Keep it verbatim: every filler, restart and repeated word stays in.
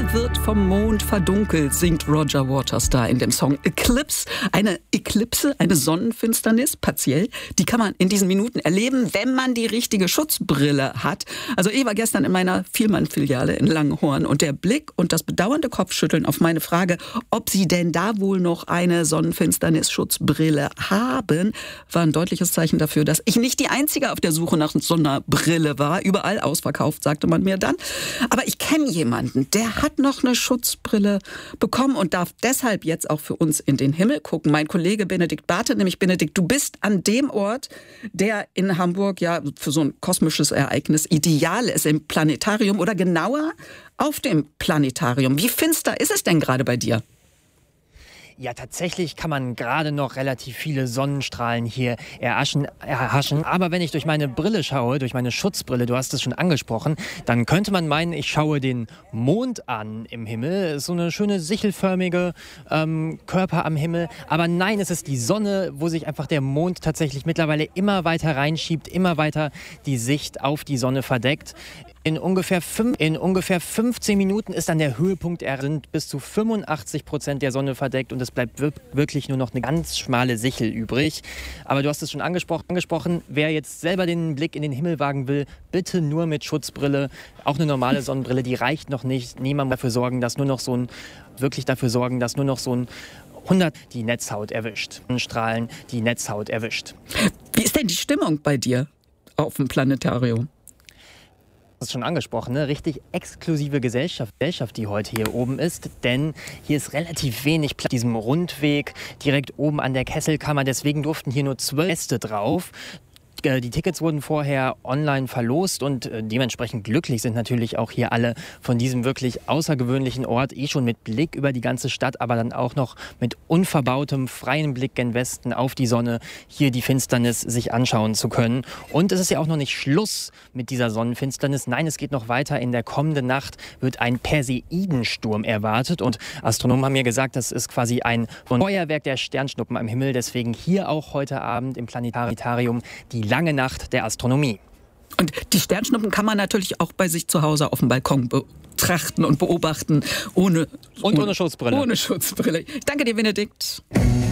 Himmel wird vom Mond verdunkelt, singt Roger Waters da in dem Song Eclipse. Eine Eklipse, eine Sonnenfinsternis, partiell, die kann man in diesen Minuten erleben, wenn man die richtige Schutzbrille hat. Also ich war gestern in meiner Vielmann-Filiale in Langenhorn und der Blick und das bedauernde Kopfschütteln auf meine Frage, ob sie denn da wohl noch eine Sonnenfinsternis-Schutzbrille haben, war ein deutliches Zeichen dafür, dass ich nicht die Einzige auf der Suche nach so einer Brille war. Überall ausverkauft, sagte man mir dann. Aber ich kenne jemanden, der hat noch eine Schutzbrille bekommen und darf deshalb jetzt auch für uns in den Himmel gucken. Mein Kollege Benedikt Barthe, nämlich Benedikt, du bist an dem Ort, der in Hamburg ja für so ein kosmisches Ereignis ideal ist, im Planetarium oder genauer auf dem Planetarium. Wie finster ist es denn gerade bei dir? Ja, tatsächlich kann man gerade noch relativ viele Sonnenstrahlen hier erhaschen, erhaschen. Aber wenn ich durch meine Brille schaue, durch meine Schutzbrille, du hast es schon angesprochen, dann könnte man meinen, ich schaue den Mond an im Himmel. So eine schöne sichelförmige ähm, Körper am Himmel. Aber nein, es ist die Sonne, wo sich einfach der Mond tatsächlich mittlerweile immer weiter reinschiebt, immer weiter die Sicht auf die Sonne verdeckt. In ungefähr, fünf, in ungefähr fünfzehn Minuten ist dann der Höhepunkt, er sind bis zu fünfundachtzig Prozent der Sonne verdeckt und es bleibt wirklich nur noch eine ganz schmale Sichel übrig. Aber du hast es schon angesprochen, angesprochen, wer jetzt selber den Blick in den Himmel wagen will, bitte nur mit Schutzbrille. Auch eine normale Sonnenbrille, die reicht noch nicht. Niemand dafür sorgen, dass nur noch so ein, wirklich dafür sorgen, dass nur noch so ein hundert die Netzhaut erwischt. Strahlen die Netzhaut erwischt. Wie ist denn die Stimmung bei dir auf dem Planetarium? Das ist schon angesprochen, ne? Richtig exklusive Gesellschaft, Gesellschaft, die heute hier oben ist, denn hier ist relativ wenig Platz, diesem Rundweg direkt oben an der Kesselkammer, deswegen durften hier nur zwölf Gäste drauf. Die Tickets wurden vorher online verlost und dementsprechend glücklich sind natürlich auch hier alle von diesem wirklich außergewöhnlichen Ort, eh schon mit Blick über die ganze Stadt, aber dann auch noch mit unverbautem, freien Blick gen Westen auf die Sonne, hier die Finsternis sich anschauen zu können. Und es ist ja auch noch nicht Schluss mit dieser Sonnenfinsternis. Nein, es geht noch weiter. In der kommenden Nacht wird ein Perseidensturm erwartet und Astronomen haben mir gesagt, das ist quasi ein Feuerwerk der Sternschnuppen am Himmel. Deswegen hier auch heute Abend im Planetarium die lange Nacht der Astronomie. Und die Sternschnuppen kann man natürlich auch bei sich zu Hause auf dem Balkon betrachten und beobachten, ohne, und ohne, ohne Schutzbrille. Ohne Schutzbrille. Ich danke dir, Benedikt.